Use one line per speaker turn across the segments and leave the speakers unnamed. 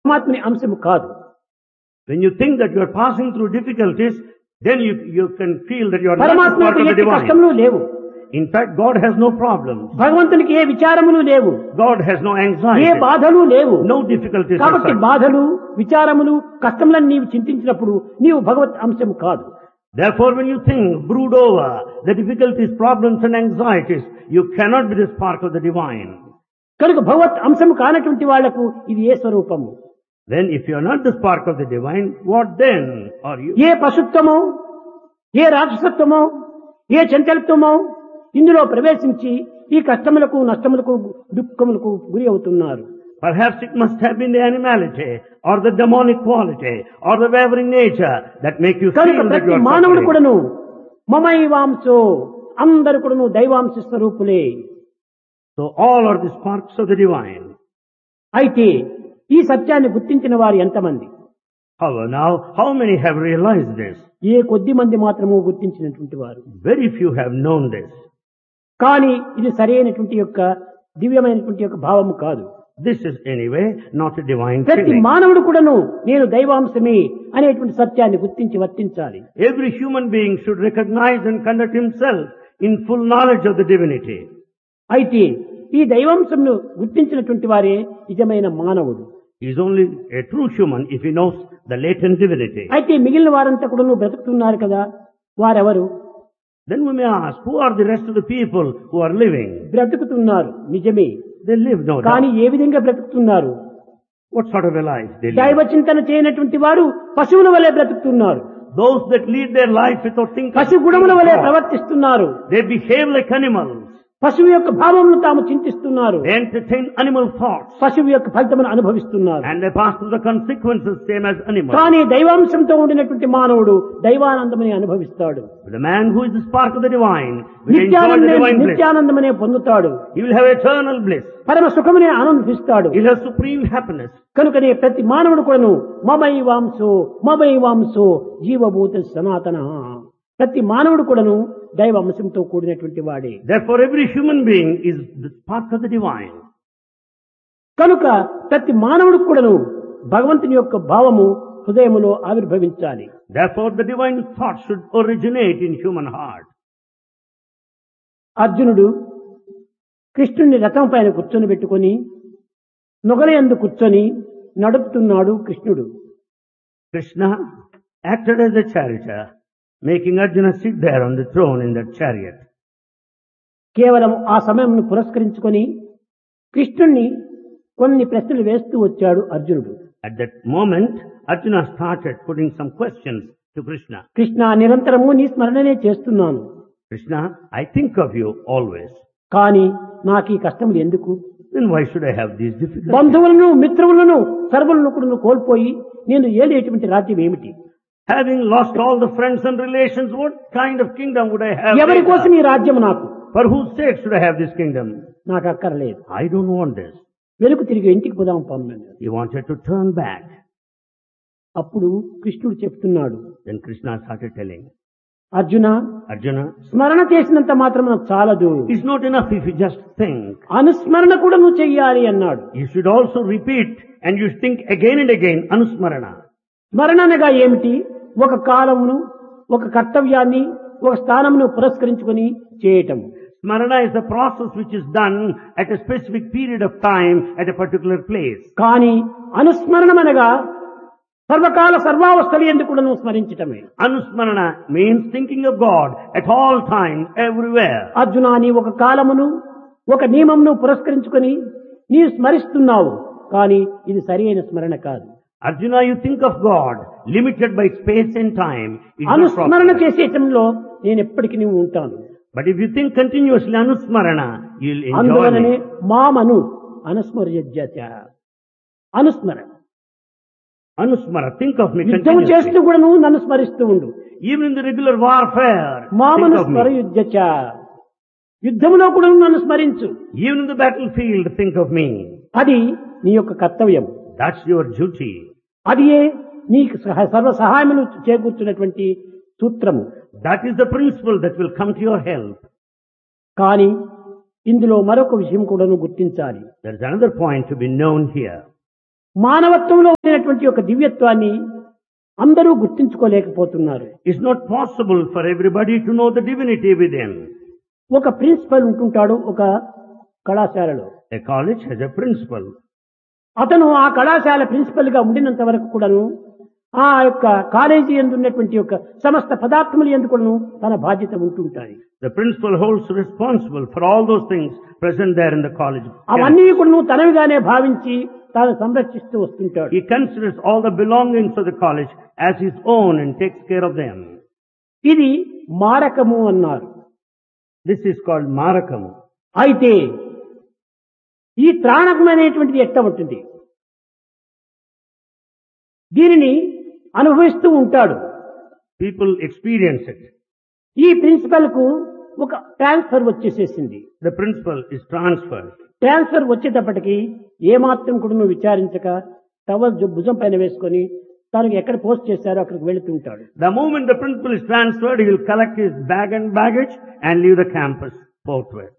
పరమాత్మని అంశము కాదు.
When you think that you are passing through difficulties, then you can feel that you are not part
పరమాత్మకు
of the
ఎట్టి
divine.
కష్టములు లేవు.
In fact, God has no problems.
భగవంతునికి ఏ విచారములు లేవు.
God has no
A
anxiety,
బాధలు లేవు.
no difficulties. as
కాబట్టి
such.
బాధలు విచారములు కష్టములను నీవు చింతించినప్పుడు నీవు భగవత్ అంశము కాదు.
Therefore, when you think, brood over the difficulties, problems and anxieties, you cannot be the spark of the divine.
కనుక భగవత్ అంశము కానటువంటి వాళ్లకు ఇది ఏ స్వరూపము?
Then if you are not the spark of the divine, what then are you?
ఏ పశుత్వమో, ఏ రాక్షసత్వమో, ఏ చంచలత్వమో ఇందులో ప్రవేశించి ఈ కష్టములకు నష్టములకు దుఃఖములకు గురి అవుతున్నారు.
Perhaps it must have been the animality or the demonic quality or the wavering nature that make you
కనుక
feel that
ప్రతి
you are
మానవుడు
suffering.
కూడాను మమైవాంశో అందరు కూడాను దైవాంశ స్వరూపులే.
So all are the sparks of the divine.
అయితే ఈ సత్యాన్ని గుర్తించిన వారు ఎంతమంది?
However, now, how many have realized this?
ఏ కొద్ది మంది మాత్రము గుర్తించినటువంటి వారు.
Very few have known this.
కానీ ఇది సరైనటువంటి యొక్క దివ్యమైనటువంటి యొక్క భావము కాదు.
This is anyway not a divine
ప్రతి
feeling.
మానవుడు కూడాను నేను దైవాంశమే అనేటువంటి సత్యాన్ని గుర్తించి వర్తించాలి.
Every human being should recognize and conduct himself in full knowledge of the divinity.
అయితే ఈ దైవాంశంను గుర్తించినటువంటి వారే నిజమైన మానవుడు.
He is only a true human if he knows the latent divinity.
అయితే మిగిలిన వారంతా కూడా బ్రతుకుతున్నారు కదా, వారెవరు?
Then we may ask, who are the rest of the people who are living?
బ్రతుకుతున్నారు నిజమే,
They live no
కానీ
doubt.
ఏ విధంగా బ్రతుకుతున్నారు?
What sort of a life they live?
దైవ చింతన చేయనటువంటి వారు పశువుల వలె బ్రతుకుతున్నారు.
Those that lead their life without thinking,
పశు గుణముల వలె ప్రవర్తిస్తున్నారు.
they behave like animals.
పశువు యొక్క భావమును తాము చింతిస్తున్నారు.
They entertain animal thoughts.
పశువు యొక్క ఫలితమును అనుభవిస్తున్నారు.
And they pass through the consequences same as animals.
కానీ దైవాంశంతో ఉండినటువంటి మానవుడు దైవానందమని అనుభవిస్తాడు.
But the man who is the spark of the divine will enjoy the divine bliss.
నిత్యానందమనే పొందుతాడు.
He will have eternal bliss.
పరమ సుఖమునే ఆనందిస్తాడు.
He will have supreme happiness.
కనుకనే ప్రతి మానవుడు కూడాను మమైవాంశో జీవభూత సనాతన. ప్రతి మానవుడు కూడాను దైవ అంశంతో కూడినటువంటి వాడే.
Therefore every human being is the spark of the divine.
కనుక ప్రతి మానవుడు కూడాను భగవంతుని యొక్క భావము హృదయములో ఆవిర్భవించాలి.
Therefore the divine thought should originate in human heart.
అర్జునుడు కృష్ణుని రథం పైన కూర్చొని పెట్టుకొని నొగలయందు కూర్చొని నడుపుతున్నాడు కృష్ణుడు.
Krishna acted as a charioteer, making Arjuna sit there on the throne in that chariot.
కేవలం ఆ సమయంను పురస్కరించుకొని కృష్ణుణ్ణి కొన్ని ప్రశ్నలు వేస్తూ వచ్చాడు అర్జునుడు.
At that moment, Arjuna started putting some questions to Krishna.
Krishna, నిరంతరము నీ స్మరణనే చేస్తున్నాను,
Krishna, I think of you always.
కానీ నాకు ఈ కష్టములు ఎందుకు?
Then why should I have these difficulties?
బంధువులను మిత్రులను సర్వులను కూడా కోల్పోయి నేను ఏలేటువంటి రాజ్యం ఏమిటి?
Having lost all the friends and relations, what kind of kingdom would I have?
ఎవరి
later?
కోసం ఈ రాజ్యం నాకు?
For whose sake should I have this kingdom?
నాకు అక్కర్లేదు.
I don't want this.
వెనుక తిరిగి ఇంటికి పోదాం పమ్మని.
He wanted to turn back.
అప్పుడు కృష్ణుడు చెప్తున్నాడు,
Then Krishna started telling,
Arjuna,
Arjuna,
స్మరణ చేసినంత మాత్రం నాకు చాలదు,
it's not enough if you just think.
అనుస్మరణ కూడా నువ్వు చెయ్యాలి అన్నాడు.
You should also repeat and you should think again and again, Anusmarana.
స్మరణ అనగా ఏమిటి? ఒక కాలమును, ఒక కర్తవ్యాన్ని, ఒక స్థానమును పురస్కరించుకొని చేయటం.
Smarana is a process which is done at a specific period of time at a particular place.
కానీ అనుస్మరణం అనగా సర్వకాల సర్వావస్థలు ఎందుకు కూడా నువ్వు స్మరించటమే.
Anusmarana means thinking of God at all times, everywhere.
Arjuna, నీ ఒక కాలమును, ఒక నియమమును పురస్కరించుకొని నీవు స్మరిస్తున్నావు, కానీ ఇది సరి అయిన స్మరణ కాదు.
Arjuna, you think of God limited by space and time. It's not
అనుస్మరణ
proper.
చేసేటంలో నేను ఎప్పటికీ నువ్వు ఉంటాను.
But if you think continuously Anusmarana, you'll enjoy
అందువలనే
it.
మామను అనుస్మర్యజ్యత. అనుస్మరణ
Anusmara, think of me
యుద్ధం చేస్తూ
continuously.
కూడా నువ్వు నన్ను స్మరిస్తూ ఉండు.
Even in the regular warfare,
మామను
think of me.
స్మరయుజ్యచ. యుద్ధములో కూడా నువ్వు నన్ను స్మరించు.
Even in the battlefield, think of me.
అది నీ యొక్క కర్తవ్యం.
That's your duty.
అది నీకు సర్వ సహాయమును చేకూర్చున్నటువంటి సూత్రము.
That is the principle that will come to your help.
కానీ ఇందులో మరొక విషయం కూడా నువ్వు గుర్తించాలి.
There is another point to be known here.
మానవత్వంలో ఉన్నటువంటి ఒక దివ్యత్వాన్ని అందరూ గుర్తించుకోలేకపోతున్నారు.
It's not possible for everybody to know the divinity within.
ఒక ప్రిన్సిపల్ ఉంటుంటాడు ఒక కళాశాలలో.
A college has a principal.
అతను ఆ కళాశాల ప్రిన్సిపల్ గా ఉండినంత వరకు కూడాను ఆ యొక్క కాలేజీ యందు ఉన్నటువంటి యొక్క సమస్త పదార్థములు యందు కూడాను తన బాధ్యత ఉంటుంటాయి.
The principal holds responsible for all those things present there in the college.
అవన్నీ కూడాను తనవిగానే భావించి తాను సంరక్షిస్తూ వస్తుంటాడు.
He considers all the belongings of the college as his own and takes care of them.
ఇది మారకము అన్నారు.
This is called marakamu.
అయితే ఈ త్రాణకం అనేటువంటిది ఎట్లా ఉంటుంది? దీనిని అనుభవిస్తూ ఉంటాడు.
People experience it.
ఈ ప్రిన్సిపల్ కు ఒక transfer వచ్చేసేసింది.
The principal is transferred.
Transfer వచ్చేటప్పటికి ఏమాత్రం కూడా నువ్వు విచారించక టవల్ భుజం పైన వేసుకొని తనకు ఎక్కడ పోస్ట్ చేశారో అక్కడికి వెళుతుంటాడు.
The moment the principal is transferred, he will collect his bag and baggage and leave the campus forthwith.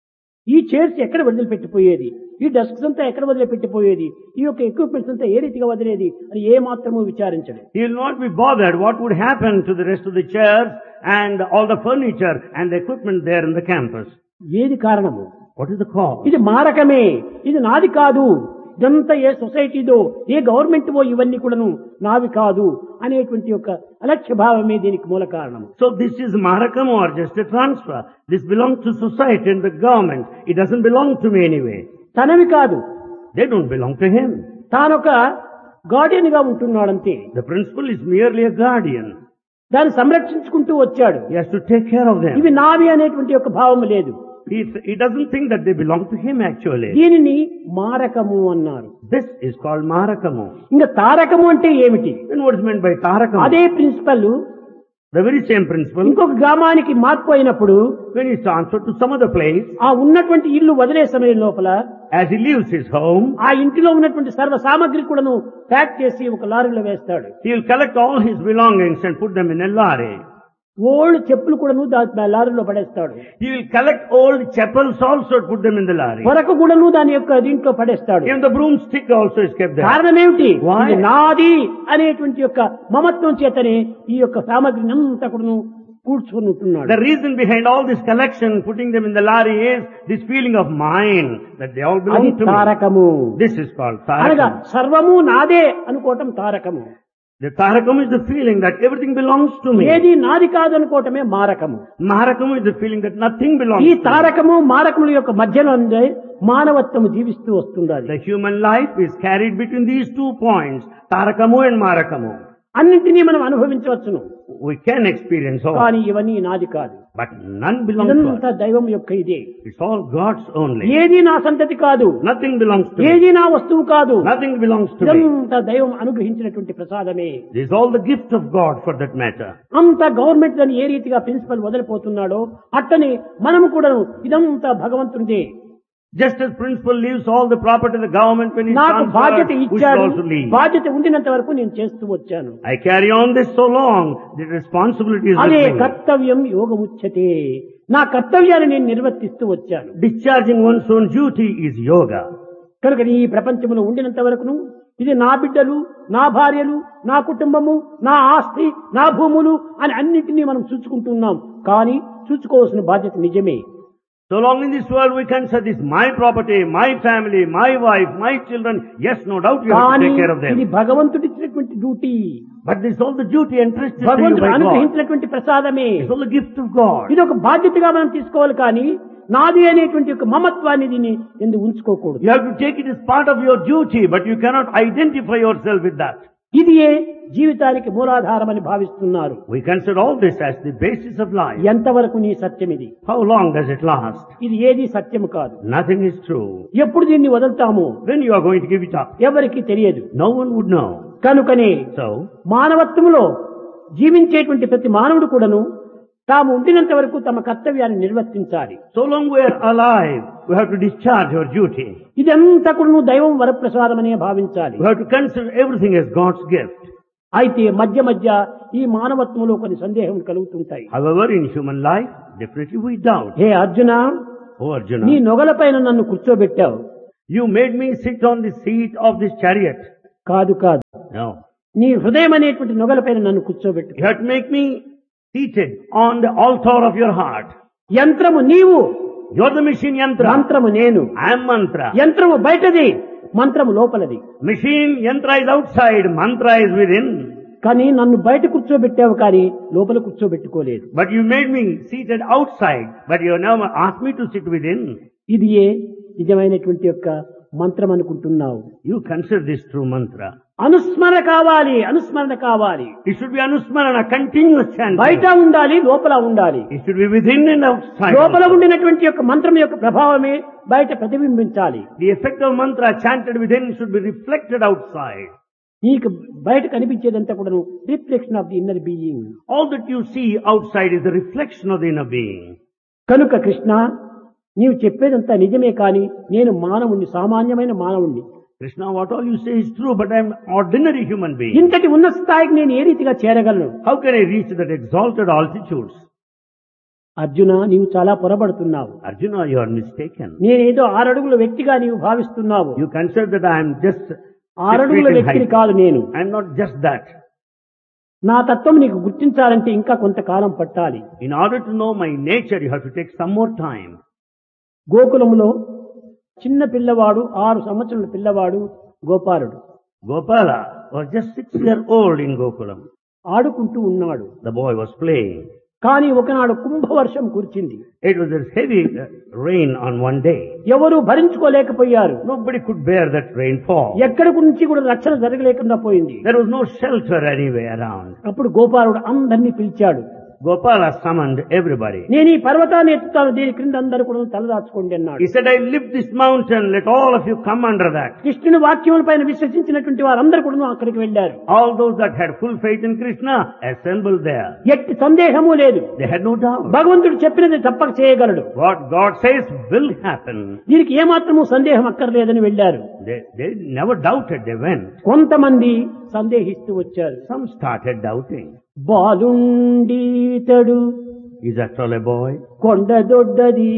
ఈ చైర్స్ ఎక్కడ వదిలిపెట్టిపోయేది, ఈ డెస్క్స్ అంతా ఎక్కడ వదిలిపెట్టిపోయేది, ఈ యొక్క ఎక్విప్మెంట్స్ అంతా ఏ రీతిగా వదిలేది అని ఏ మాత్రము విచారించడు.
He will not be bothered what would happen to the rest of the chairs and all the furniture and the equipment there in the campus.
ఏది కారణము?
What is the cause?
ఇది మారకమే, ఇది నాది కాదు, ఇదంతా ఏ సొసైటీదో ఏ గవర్నమెంట్వో ఇవన్నీ కూడాను నావి కాదు అనేటువంటి ఒక అలక్ష్య భావమే దీనికి మూల కారణం.
So this is marakam or just a transfer. This belongs to society and the government. It doesn't belong to me anyway.
తనవి కాదు,
They don't belong to him.
తానొక Guardian గా ఉంటున్నాడంతే.
The principal is merely a guardian.
దాన్ని సంరక్షించుకుంటూ వచ్చాడు.
He has to take care of them.
ఇవి నావి అనేటువంటి ఒక భావం లేదు.
He doesn't think that they belong to him actually.
దీనిని మారకము అన్నారు.
This is called marakamu.
ఇంకా తారకము అంటే ఏమిటి?
Then what is meant by tarakamu?
అదే principal
The very same principle.
ఇంకొక గ్రామానికి మార్పు అయినప్పుడు
When he is transferred to some other place,
ఆ ఉన్నటువంటి ఇల్లు వదిలే సమయం లోపల
as he leaves his home,
ఆ ఇంటిలో ఉన్నటువంటి సర్వ సామగ్రి కూడాను ప్యాక్ చేసి ఒక లారీలో వేస్తాడు.
he will collect all his belongings and put them in a lorry.
Old చెప్పులు కూడాను లారీలో పడేస్తాడు.
He will collect old chappals also and put them in the lorry.
వరకు కూడాను దాని యొక్క దీంట్లో పడేస్తాడు.
Even the broomstick also is kept there.
కారణం ఏమిటి?
Why?
ఇది నాది అనేటువంటి యొక్క మమత్వం చేతనే ఈ యొక్క సామగ్రిని అంతా కూడాను కూర్చుని ఉంటున్నాడు.
The reason behind all this collection, putting them in the lorry, is this feeling of mine that they all belong
అది
to me.
తారకము.
This is called
అనగా
tarakam.
సర్వము నాదే అనుకోవటం తారకము.
The tarakam is the feeling that everything belongs to me.
ఏది నాది కాదు అనుకోవటమే మారకము.
Marakam is the feeling that nothing belongs
ఈ
to me.
తారకము మారకముల యొక్క మధ్యలో ఉండే మానవత్వము జీవిస్తూ వస్తుంది.
The human life is carried between these 2 points, tarakamu and marakamu.
అన్నింటినీ మనం అనుభవించవచ్చును,
We can experience all,
కానీ ఇవన్నీ నాది కాదు.
but none belongs to
ఇదంతా
us.
దైవం యొక్క ఇదే.
It's all God's only.
ఏది నా సంతతి కాదు,
Nothing belongs to me.
ఏది నా వస్తువు కాదు,
Nothing belongs to me.
ఇదంతా దైవం అనుగ్రహించినటువంటి ప్రసాదమే.
This is all the gift of God for that matter.
అంత గవర్నమెంట్ దాన్ని ఏ రీతిగా ప్రిన్సిపల్ వదిలిపోతున్నాడో అట్టనే మనము కూడా ఇదంతా భగవంతుడిదే.
Just as principal leaves all the property of the government when he
నాకు బాధ్యత
transfers, we should
ఇచ్చాడు,
also leave.
బాధ్యత ఉండినంత వరకు నేను చేస్తూ వచ్చాను.
I carry on this so long, the responsibility is
అదే
with me.
కర్తవ్యం యోగముచ్యతే. నా కర్తవ్యాన్ని నేను నిర్వర్తిస్తూ వచ్చాను.
Discharging one's own duty is yoga.
కనుక ఈ ప్రపంచంలో ఉండినంత వరకును ఇది నా బిడ్డలు, నా భార్యలు, నా కుటుంబము, నా ఆస్తి, నా భూములు అని అన్నింటినీ మనం చూసుకుంటున్నాం. కానీ చూసుకోవాల్సిన బాధ్యత నిజమే.
So long in this world we consider this my property, my family, my wife, my children. Yes, no doubt you have to
కానీ
take care of
ఇది
them.
భగవంతుడిచ్చినటువంటి duty,
But this is all the duty entrusted to you
భగవంతుడు
by God.
అనుగ్రహించినటువంటి ప్రసాదమే.
It's all the gift of God.
ఇది ఒక బాధ్యతగా మనం తీసుకోవాలి, కానీ నాది అనేటువంటి ఒక మమత్వాన్ని దీన్ని ఎందుకు ఉంచుకోకూడదు.
You have to take it as part of your duty, but you cannot identify yourself with that.
ఇది జీవితానికి మూలాధారమని భావిస్తున్నారు.
We consider all this as the basis of life.
ఎంతవరకు నీ సత్యం ఇది?
How long does it last?
ఇది ఏది సత్యము కాదు.
Nothing is true.
ఎప్పుడు దీన్ని వదులుతాము
When you are going to give it up,
ఎవరికి తెలియదు.
no one would know.
కనుకనే
So,
మానవత్వములో జీవించేటువంటి ప్రతి మానవుడు కూడాను తాము ఉండినంత వరకు తమ కర్తవ్యాన్ని నిర్వర్తించాలి.
so long we are alive, we have to discharge our duty.
ఇదంతా కూడా దైవం వరప్రసాదమనే భావించాలి.
We have to consider everything as God's gift.
అయితే మధ్య మధ్య ఈ మానవత్వంలో కొన్ని సందేహం కలుగుతుంటాయి.
However, in human life, definitely we doubt.
Hey Arjuna,
Oh
నీ
Arjuna,
నొగలపైన నన్ను కూర్చోబెట్టావు,
You made me sit on the seat of this chariot.
కాదు కాదు,
No.
నీ హృదయం అనేటువంటి నొగలపైన నన్ను కూర్చోబెట్టు.
You have to make me seated on the altar of your heart.
యంత్రము నీవు,
You're the machine yantra.
మంత్రము నేను.
I am mantra.
యంత్రము బయటది, మంత్రము లోపలది.
Machine yantra is outside, mantra is within.
కానీ నన్ను బయట కూర్చోబెట్టావు, కానీ లోపల కూర్చోబెట్టుకోలేదు.
But you made me seated outside, but you never asked me to sit within.
ఇది ఏ నిజమైనటువంటి యొక్క మంత్రం అనుకుంటున్నావు.
You consider this true mantra.
అనుస్మరణ కావాలి, అనుస్మరణ కావాలి.
It should be anusmarana, continuous chanting.
బయట ఉండాలి, లోపల ఉండాలి.
It should be within and outside.
లోపల ఉండినటువంటి యొక్క మంత్రం యొక్క ప్రభావమే బయట ప్రతిబింబించాలి.
The effect of mantra chanted within should be reflected outside.
నీకు బయట కనిపించేదంతా కూడా reflection of the inner being.
All that you see outside is the reflection of the inner being.
కనుక కృష్ణ, నీవు చెప్పేదంతా నిజమే, కానీ నేను మానవుణ్ణి, సామాన్యమైన మానవుణ్ణి.
Krishna, what all you say is true, but I am ordinary human being.
ఇంతటి ఉన్నత స్థాయికి నేను ఏ రీతిగా చేరగలను?
How can I reach that exalted altitudes?
Arjuna, నీవు చాలా పొరబడుతున్నావు.
Arjuna, you are mistaken.
నేనేదో 6 అడుగుల వ్యక్తిగా నీవు భావిస్తున్నావు.
You consider that I am just
6 అడుగుల
6 feet in
వ్యక్తిని
height.
కాదు నేను.
I am not just that.
నా తత్వం నీకు గుర్తించాలంటే ఇంకా కొంతకాలం పట్టాలి.
In order to know my nature, you have to take some more time.
గోకులంలో చిన్న పిల్లవాడు, 6 సంవత్సరాల పిల్లవాడు గోపాలుడు
Gopala was just 6-year-old in Gokulam.
ఆడుకుంటూ ఉన్నాడు.
The boy was playing.
కానీ ఒకనాడు కుంభవర్షం కురిచింది.
It was a heavy rain on one day.
ఎవరూ భరించుకోలేకపోయారు.
Nobody could bear that rainfall.
ఎక్కడి నుంచి కూడా రక్షణ జరగలేకుండా పోయింది.
There was no shelter anywhere around.
అప్పుడు గోపాలుడు అందరినీ పిలిచాడు.
Gopala summoned everybody.
నేను ఈ పర్వతాన్ని ఎత్తుతాను, దీని క్రింద అందరూ కూడా తలదాచుకోండి అన్నాడు.
He said, I lift this mountain, let all of you come under that.
కృష్ణుని వాక్యములపైన విశ్వసించినటువంటి వారందరూ కూడా అక్కడికి వెళ్లారు.
All those that had full faith in Krishna assembled there.
ఎట్టి సందేహము లేదు.
They had no doubt.
భగవంతుడు చెప్పినది తప్పక చేయగలడు.
What God says will happen.
దీనికి ఏమాత్రము సందేహం అక్కర్లేదని వెళ్లారు.
They never doubted, they went.
కొంతమంది సందేహిస్తూ వచ్చారు.
Some started doubting.
బాలుండీతడు,
Is after all a boy?
కొండ దొడ్డది,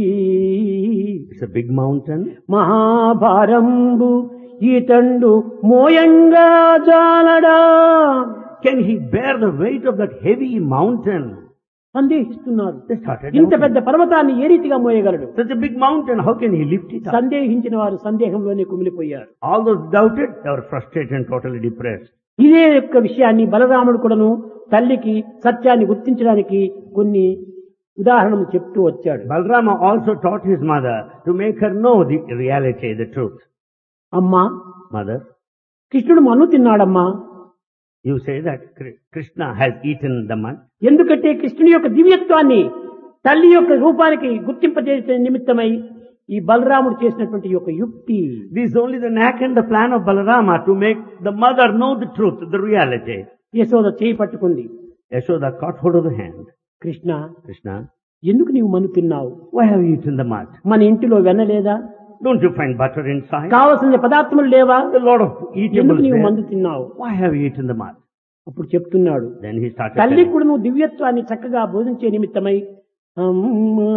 It's a big mountain.
మహాభారంబు ఈతండు మోయంగా జాలడా.
Can he bear the weight of that heavy mountain?
సందేహిస్తున్నారు.
They started
ఇంత
doubting.
పెద్ద పర్వతాన్ని ఏ రీతిగా మోయగలడు?
Such a big mountain, how can he lift it up?
సందేహించిన వారు సందేహంలోనే కుమిలిపోయారు.
All those doubted, they were frustrated and totally depressed.
ఇదే యొక్క విషయాన్ని బలరాముడు కూడాను తల్లికి సత్యాన్ని గుర్తించడానికి కొన్ని ఉదాహరణలు చెప్తూ వచ్చాడు.
Balarama also taught his mother to make her know the reality, the truth.
అమ్మా,
Mother,
కృష్ణుడు మన్ను తిన్నాడమ్మా.
you say that Krishna has eaten the mud.
ఎందుకంటే కృష్ణుని యొక్క దివ్యత్వాన్ని తల్లి యొక్క రూపానికి గుర్తింపజేసే నిమిత్తమై ఈ బలరాముడు చేసినటువంటి యొక్క యుక్తి.
This is only the knack and the plan of Balarama to make the mother know the truth, the reality.
Yashoda చేయి పట్టుకుంది.
Yashoda caught hold of the hand.
Krishna,
Krishna,
ఎందుకు నీవు మన్ను తిన్నావు?
why have you eaten the mud?
మన ఇంటిలో వెన్న లేదా?
Don't you find butter inside?
కావలసిన పదార్థములు లేవా?
A lot of
ఎందుకు
eatables
నీవు
there.
మందు తిన్నావు?
Why have you eaten the mud?
అప్పుడు చెప్తున్నాడు,
Then he started
తల్లి
telling.
కూడా నువ్వు దివ్యత్వాన్ని చక్కగా బోధించే నిమిత్తమై అమ్మా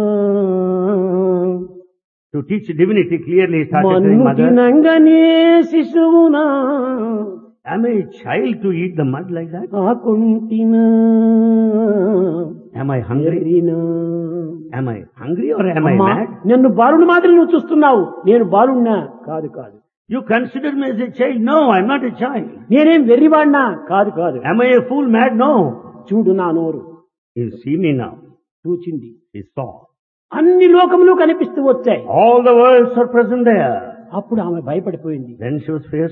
To teach divinity clearly, he started telling
మన్ను
mother,
తినంగనే శిశువునా
am I a child to eat the mud like that?
ఆకుంటినా
Am I hungry?
ఎర్రినా.
Am I hungry or am I
అమ్మా,
mad?
నన్ను బాలుని మాదిరి నువ్వు చూస్తున్నావు, నేను బాలున్నా కాదు కాదు.
You consider me as a child? No, I'm not a child.
నేనేం వెర్రివాడినా కాదు కాదు.
Am I a fool, mad? No.
చూడు నా నోరు.
You see me now.
చూచింది.
He saw.
అన్ని లోకములు కనిపిస్తూ వచ్చాయి.
All the worlds are present there.
అప్పుడు ఆమె భయపడిపోయింది.
Then she was fierce.